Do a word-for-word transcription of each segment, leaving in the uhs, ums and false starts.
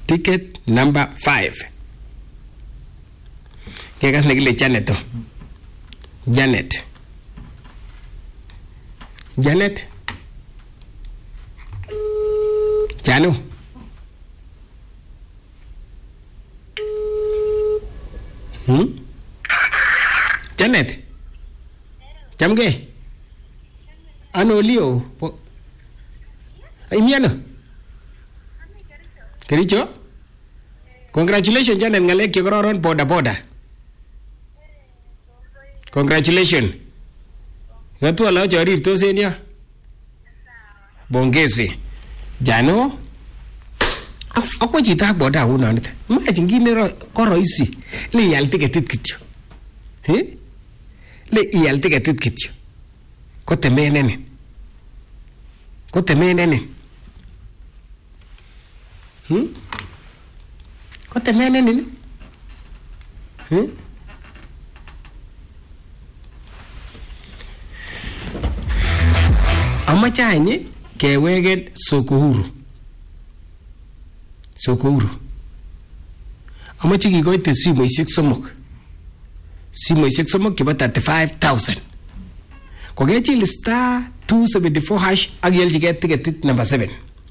Ticket number five. Kekas negile Janet. Janet. Janet. Janu. Hmm? Janet. Chamge. Ano Leo? Imiano? Kericho? Congratulations, Janet. Ngalek kikororon boda boda. Congratulations. Ngatu ala chari to senia. Bongezi. Jano? Ako chita boda una nita. Ma chingine koro isi. Le yal tiketit kityo. He? Le yal tiketit kityo. Kote menene. Kote menene. Hmm? Kote menene. Hmm? Amachanye keweket Sokohuru. Sokohuru. Amache kikoite simoishek somok. Simoishek somok chebo thirty-five thousand. Kokechil star two seventy-four hash ak yelchigei tiketit number seven.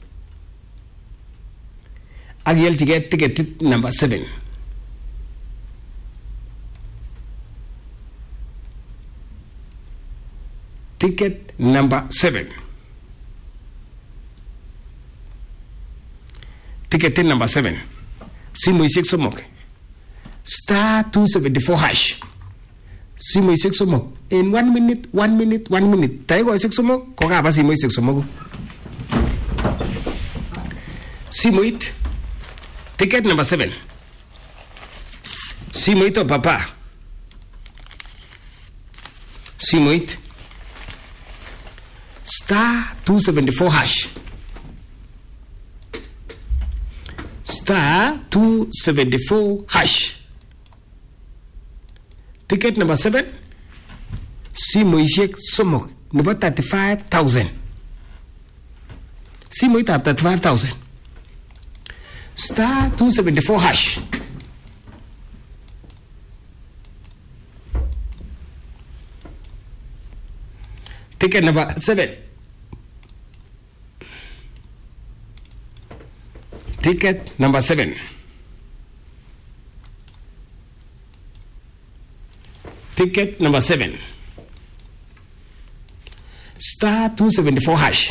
Ak yelchigei tiketit number seven. Ticket number seven. Ticket number seven. Simoishek somok. Star two seventy-four hash. Simoishek somok. In one minute, one minute, one minute. Tayo ishek somok, kokaba simoishek somok. Simoit. Ticket number seven. Simoito papa. Simoit. Star two seventy-four hash. Star two seventy-four hash. Ticket number seven. Simoishek somok. Number thirty-five thousand. Simoit at thirty-five thousand. Star two seventy-four hash. Ticket number seven. Ticket number seven. Ticket number seven. Star two seventy-four hash.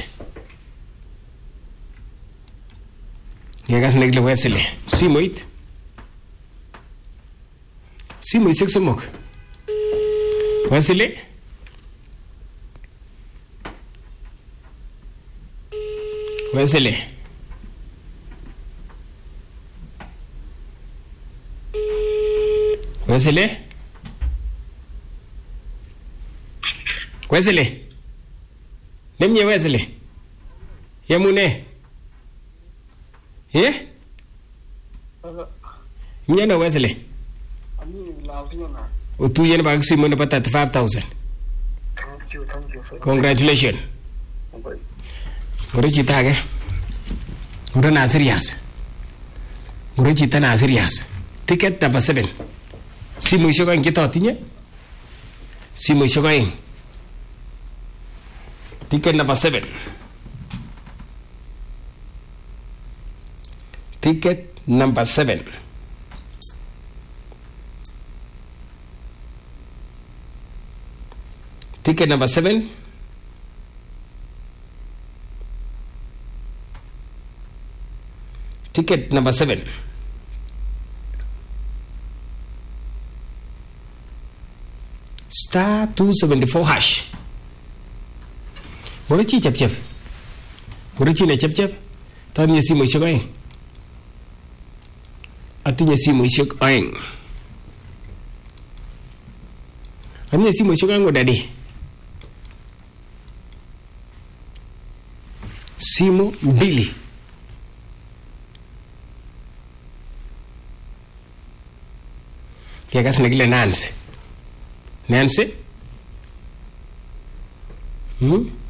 Yegas negle wesele. Simoit. Simoit six somok. Wesele. Wesele. Wesele. Wesele. Nemye Wesele. Yamune. Eh? Mnyana Wesele. Ami laviana. Utu yen bag simone pa thirty-five thousand. Thank you, thank you. Congratulations. Bye. Guru chita ke? Guru na serious. Guru chita na serious. Ticket number seven. Simu isyo kain kita artinya? Simu isyo kain. Ticket number seven. Ticket number seven. Ticket number seven. Ticket number seven. Star two seventy-four hash. Murichi chap chap. Murichi ne chap chap. Tanya simu isyo kain. Artinya simu isyo kain. Artinya simu isyo kain udah deh. Simu mbili. Kiakas negile Nancy. Nancy? Hmm?